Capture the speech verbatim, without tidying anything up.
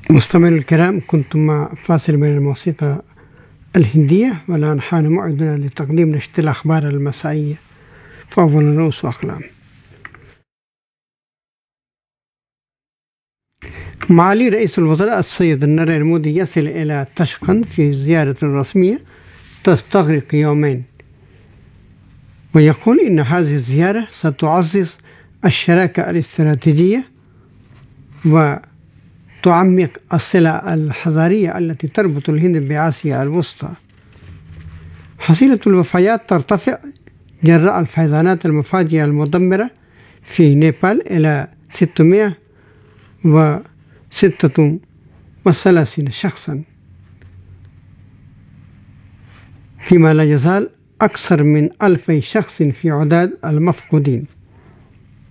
مستمعينا الكرام، كنتم مع فاصل من الموسيقى الهندية، والآن حان موعدنا لتقديم نشرة الأخبار المسائية. فأول رؤوس وأقلام. معالي رئيس الوزراء السيد ناريندرا مودي يصل إلى تاشقند في زيارة رسمية تستغرق يومين، ويقول إن هذه الزيارة ستعزز الشراكة الاستراتيجية وتعمق الصلة الحضارية التي تربط الهند بآسيا الوسطى. حصيلة الوفيات ترتفع جراء الفيضانات المفاجئة المدمرة في نيبال إلى ستمائة وستة وثلاثين شخصا، فيما لا يزال أكثر من ألفي شخص في عداد المفقودين.